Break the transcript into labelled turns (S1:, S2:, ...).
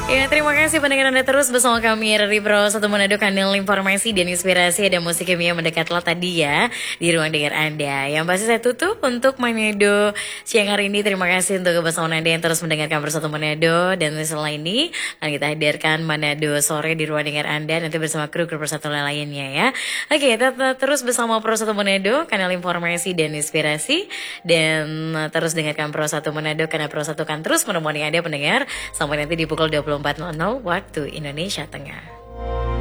S1: Ya, terima kasih pendengar Anda terus bersama kami dari Pro Satu Manado, kanal informasi dan inspirasi. Ada musik kimia mendekatlah tadi ya di ruang dengar Anda. Yang pasti saya tutup untuk Manado siang hari ini. Terima kasih untuk bersama Anda yang terus mendengarkan Pro Satu Manado. Dan setelah ini akan kita hadirkan Manado sore di ruang dengar Anda nanti bersama kru Pro Satu lainnya ya. Oke, tetap terus bersama Pro Satu Manado, kanal informasi dan inspirasi. Dan terus dengarkan Pro Satu Manado karena Pro Satu kan terus menemani Anda pendengar sampai nanti di pukul 24.00 waktu Indonesia Tengah.